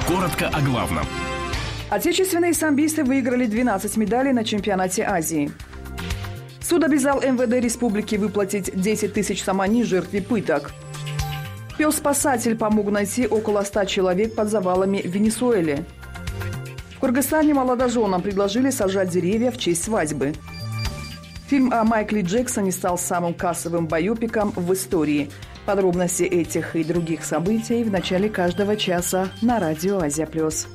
Коротко о главном. Отечественные самбисты выиграли 12 медалей на чемпионате Азии. Суд обязал МВД республики выплатить 10 тысяч сомани жертве пыток. Пес-спасатель помог найти около 100 человек под завалами в Венесуэле. В Кыргызстане молодоженам предложили сажать деревья в честь свадьбы. Фильм о Майкле Джексоне стал самым кассовым байопиком в истории. Подробности этих и других событий в начале каждого часа на радио Азия+.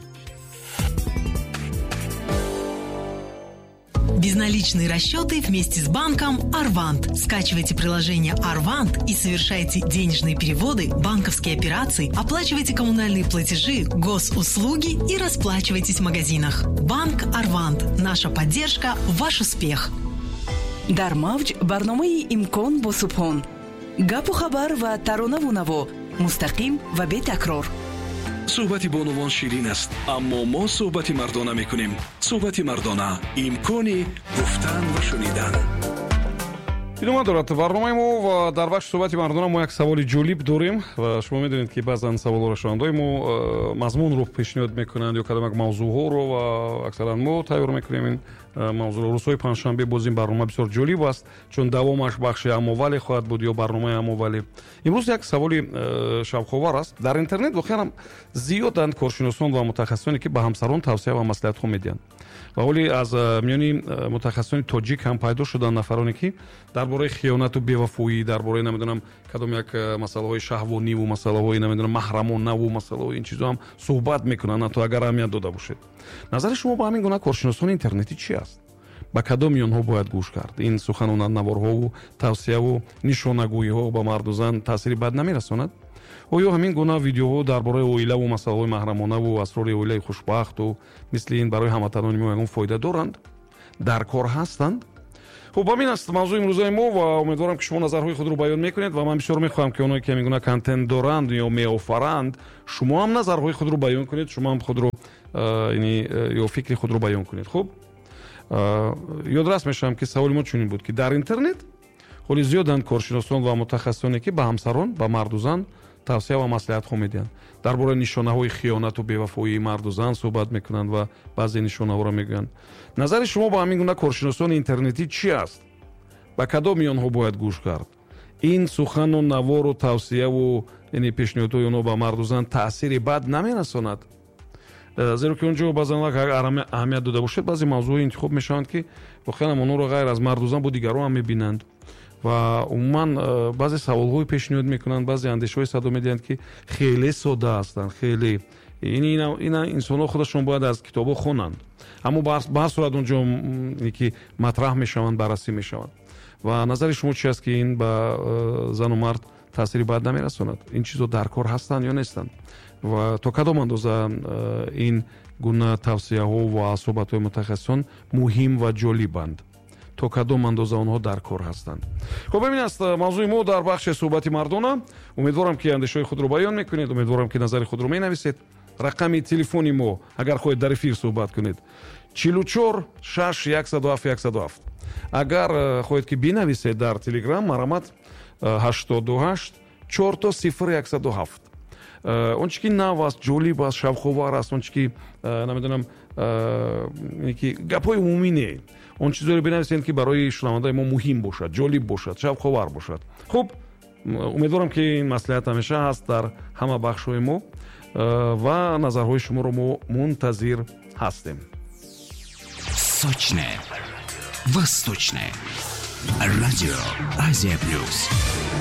Безналичные расчеты вместе с банком Арвант. Скачивайте приложение Арвант и совершайте денежные переводы, банковские операции, оплачивайте коммунальные платежи, госуслуги и расплачивайтесь в магазинах. Банк Арвант. Наша поддержка – ваш успех. дар мавҷ барномаи имкон бо субҳон гапу хабар ва таронаву наво мустақим ва бетакрор. суҳбати бонувон ширин аст, аммо мо суҳбати мардона мекунем. суҳбати мардона, имкони гуфтан ва шунидан. идома дорад барномаи мо ва дар бахши суҳбати мардона мо як саволи ҷолиб дорем ва шумо медонед ки баъзан саволҳоро шунавандаи мо мазмунро пешниҳод мекунанд ё кадомак мавзӯъҳоро ва аксаран мо тайёр мекунем ин мавзӯъро. рӯзҳои панҷшанбе боз ин барнома бисёр ҷолиб аст, чун давомаш бахши амовале хоҳад буд ё барномаи амовале. имрӯз як саволи шавқовар аст. дар интернет воқеан зиёданд коршиносон ва мутахассисоне ки ба ҳамсарон тавсия ва маслиҳатҳо медиҳанд. ва ҳоле аз миёни мутахассисони тоҷик ҳам пайдо шуданд нафароне ки дар бораи хиёнату бевафоӣ, дар бораи намедонам кадом як масъалаҳои шаҳвониву масъалаҳои намедонам маҳрамонаву масъалаҳои ин чизо ҳам суҳбат мекунанд, ҳатто агар аҳамият дода бошед. назари шумо ба ҳамин гуна коршиносони интернетӣ чи аст? ба кадоми онҳо бояд гӯш кард? ин суханонаварҳову тавсияву нишонагӯиҳо ба марду зан таъсири бад намерасонад? оё ҳамин гуна видеоҳо дар бораи оилаву масъалаҳои маҳрамонаву асрори оилаи хушбахту мисли ин барои ҳамватанони мо ягон фоида доранд? дар кор ҳастанд? хуб ҳамин аст мавзӯи имрӯзаи мо ва умедворам ки шумо назарҳои худро баён мекунед ва ман бисёр мехоҳам ки онҳое ки ҳамин гуна контент доранд ё меофаранд, шумо ҳам назарҳои худро баён кунед, шумо ҳам худро ё фикри худро баён кунед. хуб ёдрас мешавам ки саволи мо чунин буд ки дар интернет ҳоли зиёданд коршиносон ва мутахассисоне ки ба ҳамсарон ба марду зан тавсия ва маслиҳатҳо медиҳанд. дар бораи нишонаҳои хиёнату бевафоии марду зан суҳбат мекунанд ва баъзе нишонаҳоро мегӯянд. назари шумо ба ҳамин гуна коршиносони интернетӣ чи аст? ба кадоми онҳо бояд гӯш кард? ин сухану навору тавсияву пешниҳодҳои онҳо ба марду зан таъсири бад намерасонад? зеро ки онҷо баъзан аҳамият дода бошед баъзе мавзӯъҳо интихоб мешаванд ки воқеан онҳоро ғайр аз марду зан бо дигарон ҳам мебинанд ва умуман баъзе саволҳои пешниҳод мекунанд, баъзе андешаҳои садо медиҳанд ки хеле сода ҳастанд, хеле ина инсонҳо худашон бояд аз китобҳо хонанд, аммо ба ҳар сурат онҷо ки матраҳ мешаванд, баррасӣ мешаванд. ва назари шумо чи аст ки ин ба зану мард таъсири бад намерасонад? ин чизо дар кор ҳастанд ё нестанд? ва то кадом андоза ин гуна тавсияҳо ва суҳбатҳои мутахассисон муҳим ва ҷолибанд? то кадом андоза онҳо дар кор ҳастанд? хуб ин аст мавзӯи мо дар бахши суҳбати мардона. умедворам ки андешаҳои худро баён мекунед, умедворам ки назари худро менависед. рақами телефони мо агар хоҳед дар эфир суҳбат кунед 44 6 107 107. агар хоҳед ки бинависед дар телеграм марамат 88 4 0107. он чи ки нав аст, ҷолиб аст, шавқовар аст, он чи ки намедонам гапҳои умумӣ не, он чизоро бинависед ки барои шунавандаи мо муҳим бошад, ҷолиб бошад, шавқовар бошад. хуб умедворам ки ин маслиҳат ҳамеша ҳаст дар ҳама бахшҳои мо ва назарҳои шуморо мо мунтазир ҳастем. Сочное, восточное. Радио Азия+.